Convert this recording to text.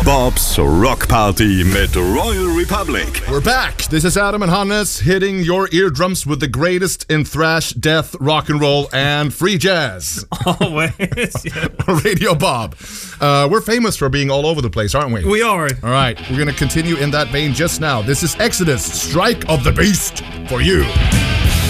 Bobs Rock Party mit Royal Republic. We're back. This is Adam and Hannes hitting your eardrums with the greatest in thrash, death, rock and roll, and free jazz. Always. Yeah. Radio Bob. We're famous for being all over the place, aren't we? We are. All right, we're going to continue in that vein just now. This is Exodus, Strike of the Beast, for you.